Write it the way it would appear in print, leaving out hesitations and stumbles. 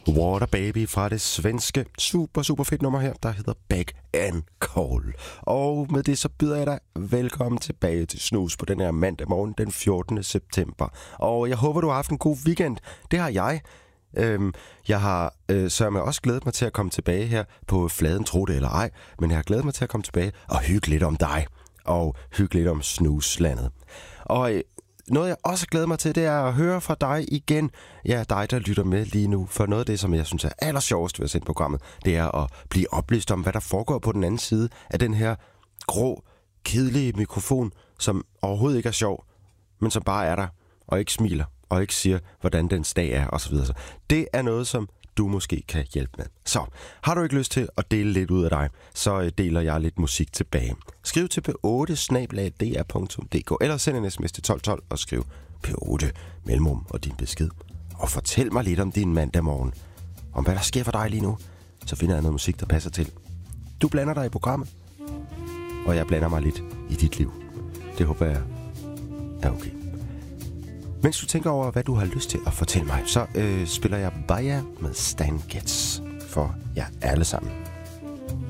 Water Baby fra det svenske super fedt nummer her, der hedder Back and Call. Og med det så byder jeg dig velkommen tilbage til Snus på den her mandag morgen den 14. september. Og jeg håber, du har haft en god weekend. Det har jeg. Jeg har sørme også glædet mig til at komme tilbage her på fladen, tro det eller ej. Men jeg har glædet mig til at komme tilbage og hygge lidt om dig. Og hygge lidt om snuslandet. Og noget, jeg også glæder mig til, det er at høre fra dig igen. Ja, dig, der lytter med lige nu. For noget af det, som jeg synes er allersjovest ved at sende programmet, det er at blive oplyst om, hvad der foregår på den anden side af den her grå, kedelige mikrofon, som overhovedet ikke er sjov, men som bare er der, og ikke smiler, og ikke siger, hvordan dens dag er, osv. Det er noget, som du måske kan hjælpe med. Så har du ikke lyst til at dele lidt ud af dig, så deler jeg lidt musik tilbage. Skriv til p8@dr.dk eller send en sms til 1212 og skriv p8 mellemrum og din besked. Og fortæl mig lidt om din mandag morgen. Om hvad der sker for dig lige nu, så finder jeg noget musik, der passer til. Du blander dig i programmet, og jeg blander mig lidt i dit liv. Det håber jeg er okay. Mens du tænker over, hvad du har lyst til at fortælle mig, så spiller jeg Baja med Stan Getz for jer alle sammen.